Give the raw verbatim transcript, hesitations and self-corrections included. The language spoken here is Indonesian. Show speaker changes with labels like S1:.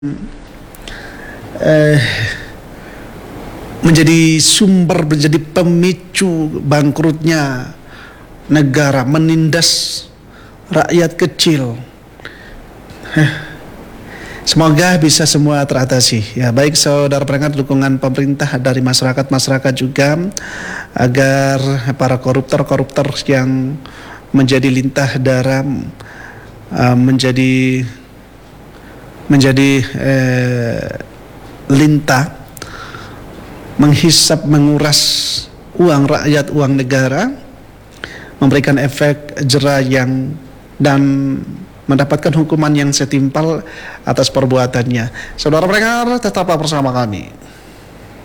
S1: eh, menjadi sumber, menjadi pemicu bangkrutnya negara, menindas rakyat kecil. Semoga bisa semua teratasi. Ya, baik saudara pendengar, dukungan pemerintah dari masyarakat-masyarakat juga agar para koruptor-koruptor yang menjadi lintah darah, uh, menjadi menjadi eh, lintah menghisap, menguras uang rakyat, uang negara, memberikan efek jera yang dan mendapatkan hukuman yang setimpal atas perbuatannya. Saudara pendengar, tetaplah bersama kami.